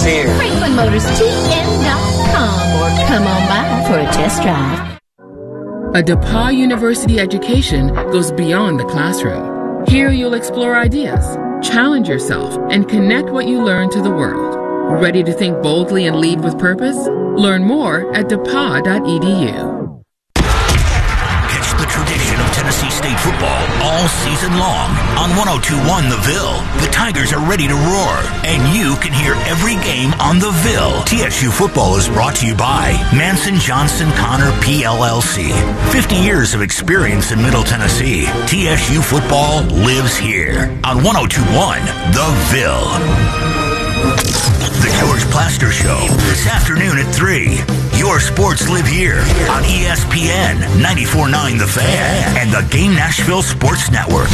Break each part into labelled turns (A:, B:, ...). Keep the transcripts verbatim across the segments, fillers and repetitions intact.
A: here.
B: Franklin Motors T N dot com or come on by for a test drive.
C: A DePauw University education goes beyond the classroom. Here you'll explore ideas, challenge yourself, and connect what you learn to the world. Ready to think boldly and lead with purpose? Learn more at d e p a w dot e d u.
D: Catch the tradition of Tennessee State football all season long on one oh two point one The Ville. The Tigers are ready to roar, and you can hear every game on The Ville. T S U football is brought to you by Manson Johnson Connor P L L C. fifty years of experience in Middle Tennessee. T S U football lives here on one oh two point one The Ville. The George Plaster Show this afternoon at three. Your sports live here on E S P N ninety-four point nine The Fan and the Game Nashville Sports Network.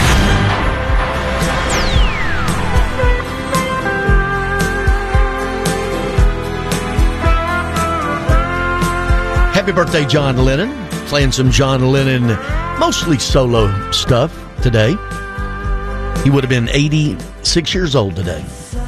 E: Happy birthday, John Lennon. Playing some John Lennon, mostly solo stuff today. He would have been eighty-six years old today.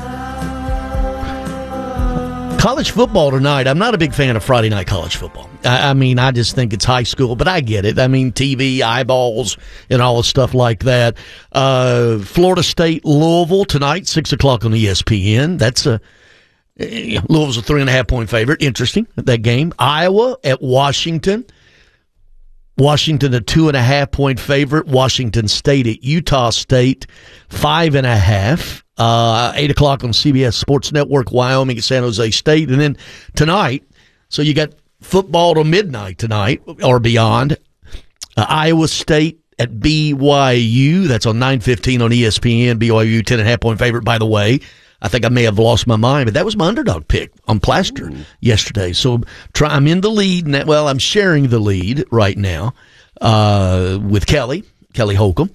E: College football tonight. I'm not a big fan of Friday night college football. I, I mean, I just think it's high school, but I get it. I mean, T V, eyeballs, and all the stuff like that. Uh, Florida State, Louisville tonight, six o'clock on E S P N. That's a Louisville's a three and a half point favorite. Interesting, that game. Iowa at Washington. Washington, a two and a half point favorite. Washington State at Utah State, five and a half. Uh, eight o'clock on C B S Sports Network, Wyoming at San Jose State. And then tonight, so you got football till midnight tonight or beyond. Uh, Iowa State at B Y U. That's on nine fifteen on E S P N. B Y U, ten and a half point favorite, by the way. I think I may have lost my mind, but that was my underdog pick on Plaster Ooh. yesterday. So try, I'm in the lead. Now, well, I'm sharing the lead right now uh, with Kelly, Kelly Holcomb,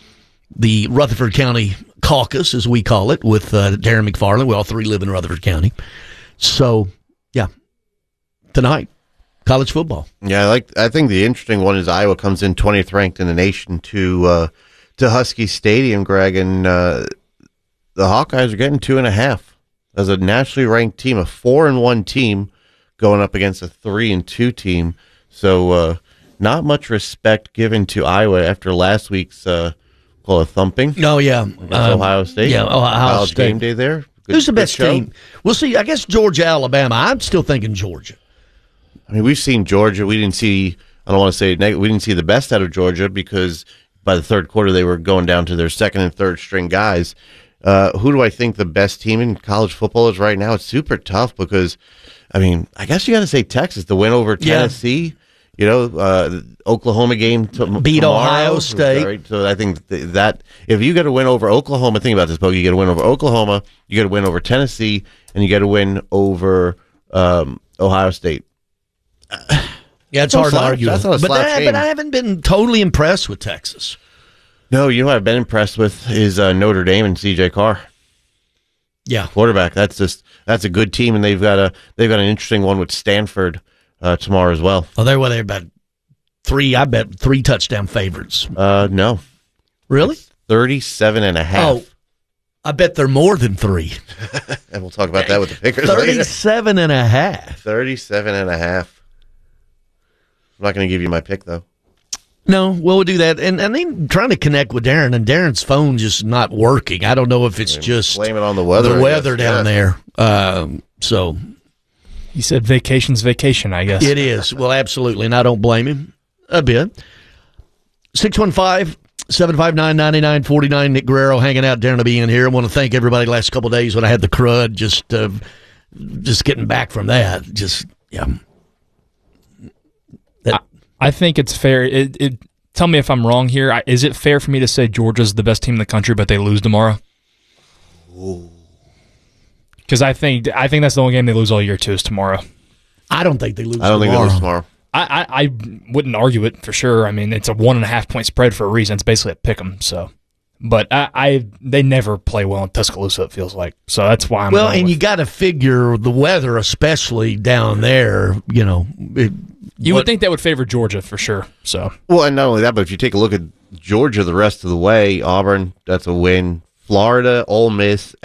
E: the Rutherford County Caucus, as we call it, with uh, Darren McFarland. We all three live in Rutherford County. So, yeah, tonight, college football.
F: Yeah, I like. I think the interesting one is Iowa comes in twentieth ranked in the nation to uh, to Husky Stadium, Greg, and uh, the Hawkeyes are getting two and a half as a nationally ranked team, a four and one team going up against a three and two team. So, uh, not much respect given to Iowa after last week's. Uh, Call it thumping.
E: Oh, yeah.
F: Um, Ohio State.
E: Yeah, Ohio
F: College
E: State.
F: Game day there. Good,
E: Who's the best
F: show.
E: team? We'll see. I guess Georgia, Alabama. I'm still thinking Georgia.
F: I mean, we've seen Georgia. We didn't see, I don't want to say, neg- we didn't see the best out of Georgia because by the third quarter they were going down to their second and third string guys. Uh, who do I think the best team in college football is right now? It's super tough because, I mean, I guess you got to say Texas, the win over Tennessee. Yeah. You know, uh, the Oklahoma game to,
E: beat
F: tomorrow,
E: Ohio State.
F: Right? So I think th- that if you got to win over Oklahoma, think about this, Bogey. You got to win over Oklahoma, you got to win over Tennessee, and you got to win over um, Ohio State.
E: Yeah, it's hard to argue.
F: That's not a
E: but,
F: slouch
E: I,
F: game.
E: but I haven't been totally impressed with Texas.
F: No, you know what I've been impressed with is uh, Notre Dame and C J Carr.
E: Yeah,
F: quarterback. That's just that's a good team, and they've got a they've got an interesting one with Stanford. Uh, tomorrow as well.
E: Oh, they're well, they're about three. I bet three touchdown favorites.
F: Uh, no,
E: really,
F: it's thirty-seven and a half.
E: Oh, I bet they're more than three.
F: And we'll talk about that with the pickers.
E: Thirty-seven and a half.
F: Thirty-seven and a half. I'm not going to give you my pick though.
E: No, well, we'll do that. And and then trying to connect with Darren, and Darren's phone just not working. I don't know if it's just
F: blame it on the weather.
E: The weather down yeah. there. Um, so.
G: He said vacation's vacation, I guess.
E: It is. Well, absolutely, and I don't blame him a bit. six one five, seven five nine, nine nine four nine, Nick Guerrero hanging out, Darren to be in here. I want to thank everybody the last couple of days when I had the crud, just uh, just getting back from that. Just, yeah.
G: That, I, I think it's fair. It, it, tell me if I'm wrong here. Is it fair for me to say Georgia's the best team in the country, but they lose tomorrow?
F: Ooh.
G: Because I think I think that's the only game they lose all year too is tomorrow.
E: I don't think they lose.
F: I don't
E: tomorrow.
F: think they lose tomorrow.
G: I, I, I wouldn't argue it for sure. I mean, it's a one and a half point spread for a reason. It's basically a pick 'em. So, but I, I they never play well in Tuscaloosa. It feels like so that's why I'm
E: well. And
G: with.
E: you got to figure the weather, especially down there. You know, it,
G: you
E: what,
G: would think that would favor Georgia for sure. So
F: well, and not only that, but if you take a look at Georgia the rest of the way, Auburn, that's a win. Florida, Ole Miss.